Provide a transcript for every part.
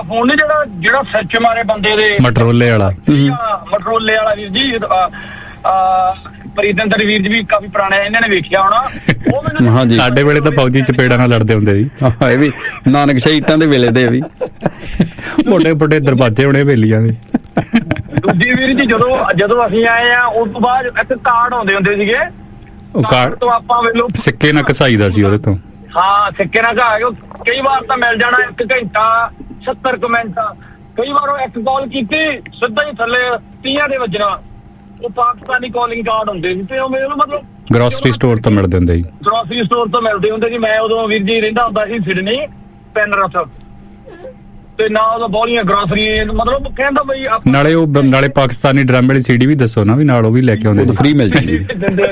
Phone ਨੀ ਜਿਹੜਾ ਸੱਚ ਮਾਰੇ ਬੰਦੇ ਦੇ ਮਟਰੋਲੇ ਵਾਲਾ ਵੀਰ ਜੀ, ਪ੍ਰੀਤਿੰਦਰ ਵੀਰ ਜੀ ਵੀ ਕਾਫੀ ਪੁਰਾਣੇ ਇਹਨਾਂ ਨੇ ਵੇਖਿਆ ਹੋਣਾ ਉਹ ਮੈਨੂੰ। ਹਾਂਜੀ, ਸਾਡੇ ਵੇਲੇ ਤਾਂ ਫੌਜੀ ਚਪੇੜਾਂ ਨਾਲ ਲੜਦੇ ਹੁੰਦੇ ਸੀ। ਇਹ ਵੀ ਨਾਨਕ ਸ਼ਾਹੀ ਇੱਟਾਂ ਦੇ ਵੇਲੇ ਦੇ ਵੀ ਮੋਟੇ ਮੋਟੇ ਦਰਵਾਜ਼ੇ ਹੋਣੇ ਹਵੇਲੀਆਂ ਦੇ। ਦੂਜੀ ਵੀਰ ਜੀ ਜਦੋਂ ਅਸੀਂ ਆਏ ਆ ਉਸ ਤੋਂ ਬਾਅਦ ਇੱਕ ਕਾਰਡ ਆਉਂਦੇ ਹੁੰਦੇ ਸੀਗੇ, ਉਹ ਕਾਰਡ ਤੋਂ ਆਪਾਂ ਵੇਲੋ ਸਿੱਕੇ ਨਾਲ ਘਸਾਈਦਾ ਸੀ ਉਹਦੇ ਤੋਂ। ਹਾਂ, ਸਿੱਕੇ ਨਾਲ ਘਾ ਕੇ ਕਈ ਵਾਰ ਤਾਂ ਮਿਲ ਜਾਣਾ 1 ਘੰਟਾ 70 ਮਿੰਟ। ਕਈ ਵਾਰ ਉਹ ਇੱਕ ਕਾਲ ਕੀਤੀ ਸਿੱਧਾ ਹੀ ਥੱਲੇ 30 ਦੇ ਵੱਜਣਾ। ਉਹ ਪਾਕਿਸਤਾਨੀ ਕਾਲਿੰਗ ਕਾਰਡ ਹੁੰਦੇ ਸੀ ਤੇ ਉਹ ਮੈਨੂੰ ਮਤਲਬ ਗਰੋਸਰੀ ਸਟੋਰ ਤੋਂ ਮਿਲਦੇ ਹੁੰਦੇ ਸੀ। ਗਰੋਸਰੀ ਸਟੋਰ ਤੋਂ ਮਿਲਦੇ ਹੁੰਦੇ ਸੀ। ਮੈਂ ਉਦੋਂ ਵੀਰ ਜੀ ਰਹਿੰਦਾ ਹੁੰਦਾ ਸੀ ਸਿਡਨੀ ਪੈਨਰਥ, ਤੇ ਨਾ ਉਹਦਾ ਬਹੁਤੀਆਂ ਗਰੋਸਰੀ ਮਤਲਬ ਕਹਿੰਦਾ ਬਈ ਨਾਲੇ ਪਾਕਿਸਤਾਨੀ ਡਰਮ ਵਾਲੀ ਸੀਡੀ ਵੀ ਦੱਸੋ ਨਾ, ਵੀ ਨਾਲ ਉਹ ਵੀ ਲੈ ਕੇ ਆਉਂਦੇ ਸੀ। ਫ੍ਰੀ ਮਿਲ ਜਾਂਦੀ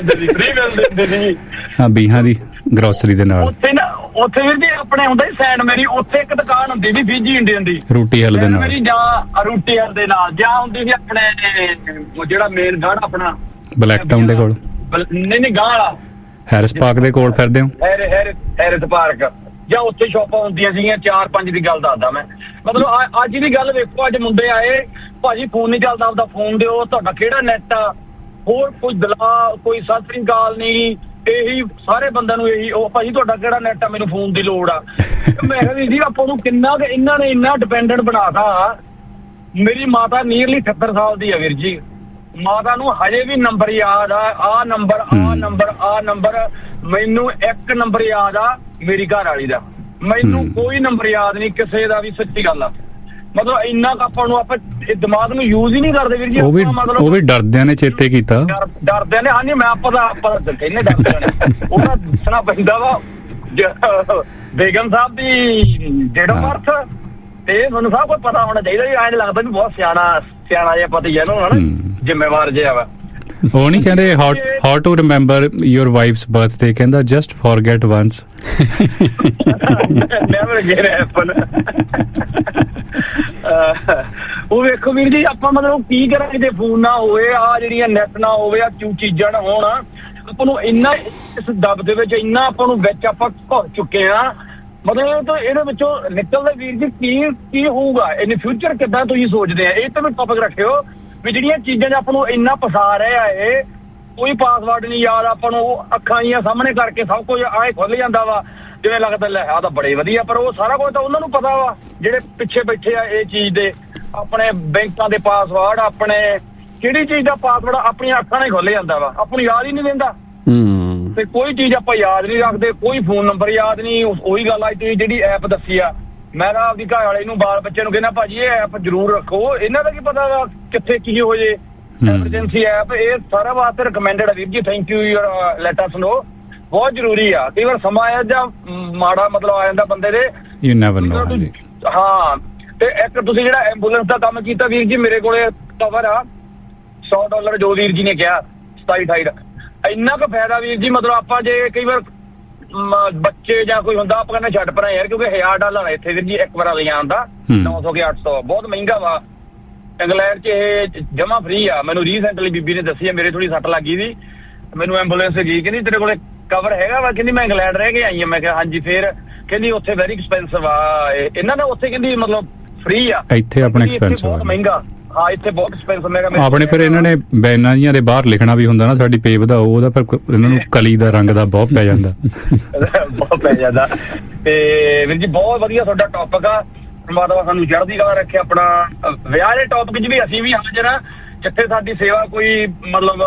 ਹਾਂ, ਬੀਹਾਂ ਦੀ ਗਰੋਸਰੀ ਦੇ ਨਾਲ। ਉੱਥੇ ਵੀਰ ਜੀ ਆਪਣੇ ਹੁੰਦਾ ਸੀ ਸੈਂਡ ਮੇਰੀ, ਉੱਥੇ ਇੱਕ ਦੁਕਾਨ ਹੁੰਦੀ ਸੀ ਫੀਜੀ ਇੰਡੀਅਨ ਦੀ, ਰੂਟੀ ਹਲ ਦੇ ਨਾਲ ਜਾਂ ਰੂਟੀ ਹਲ ਦੇ ਨਾਲ, ਜਾਂ ਹੁੰਦੀ ਸੀ ਆਪਣੇ ਜਿਹੜਾ ਮੇਨ ਗਾਣਾ ਆਪਣਾ ਬਲੈਕ ਟਾਊਨ ਦੇ ਕੋਲ। ਨਹੀਂ ਗਾਹ ਵਾਲਾ ਹੈਰਿਸ ਪਾਰਕ ਦੇ ਕੋਲ ਫਿਰਦੇ ਹੋ। ਹੈਰਿਸ ਪਾਰਕ ਜਾਂ ਉੱਥੇ ਸ਼ਾਪਾਂ ਹੁੰਦੀਆਂ ਸੀਗੀਆਂ 4-5 ਦੀ ਗੱਲ ਦੱਸਦਾ ਮੈਂ। ਮਤਲਬ ਅੱਜ ਦੀ ਗੱਲ ਵੇਖੋ, ਅੱਜ ਮੁੰਡੇ ਆਏ ਭਾਜੀ ਫੋਨ ਨਹੀਂ ਚੱਲਦਾ, ਆਪਦਾ ਫੋਨ ਦਿਓ, ਤੁਹਾਡਾ ਕਿਹੜਾ ਨੈਟ ਆ, ਹੋਰ ਕੋਈ ਕੋਈ ਸਤਿ ਸ੍ਰੀ ਅਕਾਲ ਨਹੀਂ, ਇਹੀ ਸਾਰੇ ਬੰਦਿਆਂ ਨੂੰ ਇਹੀ ਉਹ ਭਾਜੀ ਤੁਹਾਡਾ ਕਿਹੜਾ ਨੈਟ ਆ, ਮੈਨੂੰ ਫੋਨ ਦੀ ਲੋੜ ਆ। ਮੈਂ ਕਿਹਾ ਜੀ ਆਪਾਂ ਨੂੰ ਕਿੰਨਾ ਕੁ ਇਹਨਾਂ ਨੇ ਇੰਨਾ ਡਿਪੈਂਡੈਂਟ ਬਣਾਤਾ। ਮੇਰੀ ਮਾਤਾ ਨੀਅਰਲੀ 78 ਸਾਲ ਦੀ ਆ ਵੀਰ ਜੀ, ਮਾਤਾ ਨੂੰ ਹਜੇ ਵੀ ਨੰਬਰ ਯਾਦ ਆ, ਆਹ ਨੰਬਰ ਮੈਨੂੰ ਇੱਕ ਨੰਬਰ ਯਾਦ ਆ ਮੇਰੀ ਘਰ ਵਾਲੀ ਦਾ, ਮੈਨੂੰ ਕੋਈ ਨੰਬਰ ਯਾਦ ਨਹੀਂ ਕਿਸੇ ਦਾ ਵੀ, ਸੱਚੀ ਗੱਲ ਆ। ਮਤਲਬ ਇੰਨਾ ਆਪਾਂ ਨੂੰ ਦਿਮਾਗ ਨੂੰ ਯੂਜ਼ ਹੀ ਨਹੀਂ ਕਰਦੇ ਵੀਰ ਜੀ। ਉਹ ਵੀ ਡਰਦਿਆਂ ਨੇ ਚੇਤੇ ਕੀਤਾ, ਡਰਦਿਆਂ ਨੇ। ਹਾਂਜੀ, ਮੈਂ ਆਪਾਂ ਕਹਿੰਦੇ ਡਰਦਿਆਂ ਨੇ, ਉਹਦਾ ਦੱਸਣਾ ਪੈਂਦਾ ਵਾ ਬੇਗਮ ਸਾਹਿਬ ਦੀ ਡੇਟ ਆਫ ਬਰਥ ਤੇ ਮੈਨੂੰ ਸਭ ਕੁਝ ਪਤਾ ਹੋਣਾ ਚਾਹੀਦਾ। ਐਂ ਲੱਗਦਾ ਵੀ ਬਹੁਤ ਸਿਆਣਾ ਜਿਹਾ ਪਤੀ ਹੈ ਇਹਨੂੰ, ਹਨਾ, ਜ਼ਿੰਮੇਵਾਰ ਜਿਹਾ ਵਾ। ਉਹ ਨਹੀਂ ਕਹਿੰਦੇ how to remember your wives birthday, ਕਹਿੰਦਾ just forget ones. Never gate happen. ਉਹ ਵੇਖੋ ਵੀਰ ਜੀ, ਆਪਾਂ ਮਤਲਬ ਕੀ ਕਰਾਂਗੇ ਜੇ ਫੋਨ ਨਾ ਹੋਵੇ, ਆ ਜਿਹੜੀਆਂ ਨੈਟ ਨਾ ਹੋਵੇ, ਆ ਚੀਜ਼ਾਂ ਨਾ ਹੋਣ, ਆਪਾਂ ਨੂੰ ਇੰਨਾ ਇਸ ਦਬ ਦੇ ਵਿੱਚ ਇੰਨਾ ਆਪਾਂ ਨੂੰ ਵਿੱਚ ਆਪਾਂ ਘੁਰ ਚੁੱਕੇ ਆ। ਮਤਲਬ ਇਹਦੇ ਵਿੱਚੋਂ ਨਿਕਲਦਾ ਵੀਰ ਜੀ ਕੀ ਹੋਊਗਾ ਇਨ ਫਿਊਚਰ, ਕਿੱਦਾਂ ਤੁਸੀਂ ਸੋਚਦੇ ਆ? ਇਹ ਤਾਂ ਵੀ ਟੌਪਿਕ ਰੱਖਿਓ ਵੀ ਜਿਹੜੀਆਂ ਚੀਜ਼ਾਂ 'ਚ ਆਪਾਂ ਨੂੰ ਇੰਨਾ ਫਸਾ ਰਿਹਾ ਇਹ, ਕੋਈ ਪਾਸਵਰਡ ਨਹੀਂ ਯਾਦ ਆਪਾਂ ਨੂੰ, ਉਹ ਅੱਖਾਂ ਜੀਆਂ ਸਾਹਮਣੇ ਕਰਕੇ ਸਭ ਕੁਝ ਆਏ ਖੁੱਲ ਜਾਂਦਾ ਵਾ, ਜਿਵੇਂ ਲੱਗਦਾ ਲੈ ਆਹ ਤਾਂ ਬੜੇ ਵਧੀਆ, ਪਰ ਉਹ ਸਾਰਾ ਕੁਝ ਤਾਂ ਉਹਨਾਂ ਨੂੰ ਪਤਾ ਵਾ ਜਿਹੜੇ ਪਿੱਛੇ ਬੈਠੇ ਆ ਇਹ ਚੀਜ਼ ਦੇ। ਆਪਣੇ ਬੈਂਕਾਂ ਦੇ ਪਾਸਵਰਡ, ਆਪਣੇ ਕਿਹੜੀ ਚੀਜ਼ ਦਾ ਪਾਸਵਰਡ ਆਪਣੀਆਂ ਅੱਖਾਂ ਨਾਲ ਖੁੱਲ ਜਾਂਦਾ ਵਾ, ਆਪਾਂ ਨੂੰ ਯਾਦ ਹੀ ਨਹੀਂ ਰਹਿੰਦਾ। ਤੇ ਕੋਈ ਚੀਜ਼ ਆਪਾਂ ਯਾਦ ਨਹੀਂ ਰੱਖਦੇ, ਕੋਈ ਫੋਨ ਨੰਬਰ ਯਾਦ ਨਹੀਂ। ਉਹੀ ਗੱਲ ਆ, ਤੁਸੀਂ ਜਿਹੜੀ ਐਪ ਦੱਸੀ ਆ, ਮੈਂ ਤਾਂ ਆਪਦੀ ਘਰ ਵਾਲੇ ਨੂੰ ਬਾਲ ਬੱਚੇ ਨੂੰ ਕਹਿੰਦਾ ਭਾਜੀ ਇਹ ਐਪ ਜ਼ਰੂਰ ਰੱਖੋ, ਇਹਨਾਂ ਦਾ ਕੀ ਪਤਾ ਵਾ ਕਿੱਥੇ ਕੀ ਹੋ ਜੇ, ਐਮਰਜੈਂਸੀ ਐਪ, ਇਹ ਸਾਰਾ ਵਾਸਤੇ ਰਿਕਮੈਂਡਡ ਆ ਵੀਰ ਜੀ। Thank you your let us ਨੋ, ਬਹੁਤ ਜ਼ਰੂਰੀ ਆ। ਕਈ ਵਾਰ ਸਮਾਂ ਆਇਆ ਜਾਂ ਮਾੜਾ ਮਤਲਬ ਆ ਜਾਂਦਾ ਬੰਦੇ ਦੇ, ਯੂ ਨੈਵਰ ਨੋ। ਹਾਂ, ਤੇ ਇੱਕ ਤੁਸੀਂ ਜਿਹੜਾ ਐਂਬੂਲੈਂਸ ਦਾ ਕੰਮ ਕੀਤਾ ਵੀਰ ਜੀ, ਮੇਰੇ ਕੋਲੇ ਕਵਰ ਆ $100 ਜੋ ਵੀਰ ਜੀ ਨੇ ਕਿਹਾ 27-28 ਦਾ, ਇੰਨਾ ਕੁ ਫਾਇਦਾ ਵੀਰ ਜੀ। ਮਤਲਬ ਆਪਾਂ ਜੇ ਕਈ ਵਾਰ ਬੱਚੇ ਜਾਂ ਕੋਈ ਹੁੰਦਾ, ਆਪਾਂ ਕਹਿੰਦੇ ਛੱਡ ਪਰਾਂ ਯਾਰ, ਕਿਉਂਕਿ $1000 ਇੱਥੇ ਵੀਰ ਜੀ ਇੱਕ ਵਾਰ ਲੈ ਆਉਂਦਾ 900 ਕੇ 800, ਬਹੁਤ ਮਹਿੰਗਾ ਵਾ। ਇੰਗਲੈਂਡ 'ਚ ਇਹ ਜਮਾ ਫ੍ਰੀ ਆ। ਮੈਨੂੰ ਰੀਸੈਂਟਲੀ ਬੀਬੀ ਨੇ ਦੱਸੀ ਆ, ਮੇਰੇ ਥੋੜੀ ਸੱਟ ਲੱਗੀ ਸੀ, ਮੈਨੂੰ ਐਂਬੂਲੈਂਸ ਗਈ, ਕਹਿੰਦੀ ਤੇਰੇ ਕੋਲੇ ਕਵਰ ਹੈਗਾ ਵਾ? ਕਹਿੰਦੀ ਮੈਂ ਇੰਗਲੈਂਡ ਰਹਿ ਕੇ ਆਈ ਆ। ਮੈਂ ਕਿਹਾ ਹਾਂਜੀ, ਫੇਰ ਕਹਿੰਦੀ ਉੱਥੇ ਵੈਰੀ ਐਕਸਪੈਂਸਿਵ ਆ, ਇਹਨਾਂ ਦਾ ਉੱਥੇ ਕਹਿੰਦੀ ਮਤਲਬ ਫ੍ਰੀ ਆ, ਇੱਥੇ ਆਪਣੇ ਐਕਸਪੈਂਸਿਵ ਬਹੁਤ ਮਹਿੰਗਾ। ਹਾਂ, ਇੱਥੇ ਬਹੁਤ ਐਕਸਪੈਂਸਿਵ। ਮੈਂ ਕਿਹਾ ਆਪਣੇ ਫਿਰ ਇਹਨਾਂ ਨੇ ਬੈਨਾਂ ਜੀਆਂ ਦੇ ਬਾਹਰ ਲਿਖਣਾ ਵੀ ਹੁੰਦਾ ਨਾ, ਸਾਡੀ ਪੇ ਵਧਾਓ, ਉਹਦਾ ਫਿਰ ਇਹਨਾਂ ਨੂੰ ਕਲੀ ਦਾ ਰੰਗ ਦਾ ਬਹੁਤ ਪੈ ਜਾਂਦਾ। ਬਹੁਤ ਪੈ ਜਾਂਦਾ। ਤੇ ਵੀਰ ਜੀ ਬਹੁਤ ਵਧੀਆ ਤੁਹਾਡਾ ਟੌਪਿਕ ਆ, ਪਰਮਾਤਮਾ ਸਾਨੂੰ ਚੜ੍ਹਦੀ ਕਲਾ ਰੱਖੇ। ਆਪਣਾ ਵਿਆਹ ਦੇ ਟੌਪਿਕ 'ਚ ਵੀ ਅਸੀਂ ਵੀ ਹਾਜ਼ਰ ਆ, ਜਿੱਥੇ ਸਾਡੀ ਸੇਵਾ ਕੋਈ ਮਤਲਬ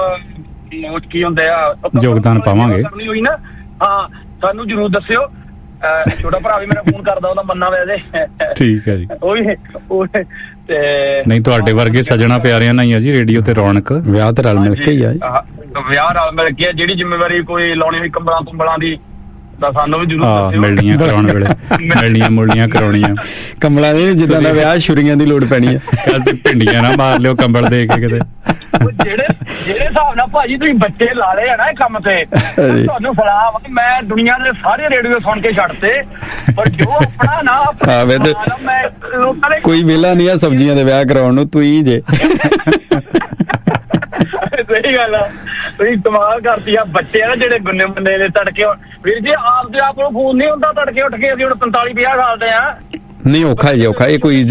ਕੀ ਹੁੰਦੇ ਆ ਯੋਗਦਾਨ ਪਾਵਾਂਗੇ ਹੋਈ ਨਾ। ਹਾਂ, ਸਾਨੂੰ ਜ਼ਰੂਰ ਦੱਸਿਓ। ਛੋਟਾ ਭਰਾ ਵੀ ਮੇਰਾ ਫੋਨ ਕਰਦਾ, ਉਹਦਾ ਮੰਨਾ ਵੈਸੇ। ਠੀਕ ਹੈ ਜੀ। ਉਹ ਤੇ ਨਹੀਂ, ਤੁਹਾਡੇ ਵਰਗੇ ਸੱਜਣਾ ਪਿਆਰਿਆਂ ਨਾਲ ਹੀ ਆ ਜੀ ਰੇਡੀਓ ਤੇ ਰੌਣਕ। ਵਿਆਹ ਤੇ ਰਲ ਮਿਲ ਕੇ ਹੀ ਆ, ਵਿਆਹ ਰਲ ਮਿਲ ਕੇ। ਜਿਹੜੀ ਜ਼ਿੰਮੇਵਾਰੀ ਕੋਈ ਲਾਉਣੀ ਹੋਈ ਕੰਬਲਾਂ ਦੀ ਤਾਂ ਸਾਨੂੰ ਵੀ ਜ਼ਰੂਰ ਦੱਸਿਓ। ਮਿਲਣੀਆਂ ਕਰਾਉਣ ਵੇਲੇ ਮਿਲਣੀਆਂ ਕਰਾਉਣੀਆਂ ਕੰਬਲਾਂ ਦੀ, ਜਿੱਦਾਂ ਦਾ ਵਿਆਹ ਛੁਰੀਆਂ ਦੀ ਲੋੜ ਪੈਣੀ ਹੈ। ਭਿੰਡੀਆਂ ਨਾ ਮਾਰ ਲਿਓ ਕੰਬਲ ਦੇ ਕੇ ਕਿਤੇ। ਜਿਹੜੇ ਹਿਸਾਬ ਨਾਲ ਭਾਜੀ ਤੁਸੀਂ ਬੱਚੇ ਲਾ ਲਏ ਆ ਨਾ ਇਹ ਕੰਮ ਤੇ, ਤੁਹਾਨੂੰ ਸਲਾਹ ਮੈਂ ਦੁਨੀਆ ਦੇ ਸਾਰੇ ਰੇਡੀਓ ਸੁਣ ਕੇ ਛੱਡਤੇ, ਪਰ ਜੋ ਆਪਣਾ ਨਾ ਮੈਂ ਕੋਈ ਵਿਹਲਾ ਨਹੀਂ ਆ ਸਬਜ਼ੀਆਂ ਦੇ ਵਿਆਹ ਕਰਾਉਣ ਨੂੰ, ਤੂੰ ਹੀ ਜੇ। ਸਹੀ ਗੱਲ ਆ, ਤੁਸੀਂ ਕਮਾਲ ਕਰਤੀ ਆ। ਬੱਚੇ ਆ ਨਾ ਜਿਹੜੇ ਗੁੰਨੇ ਮੁੰਨੇ ਦੇ ਤੜਕੇ, ਵੀਰ ਜੀ ਆਪ ਦੇ ਆਪ ਨੂੰ ਫੋਨ ਨਹੀਂ ਹੁੰਦਾ ਤੜਕੇ ਉੱਠ ਕੇ, ਅਸੀਂ ਹੁਣ 45-50 ਸਾਲ ਦੇ ਆ। ਨਹੀਂ, ਔਖਾ ਜੀ, ਔਖਾ। ਇਹ ਕੋਈ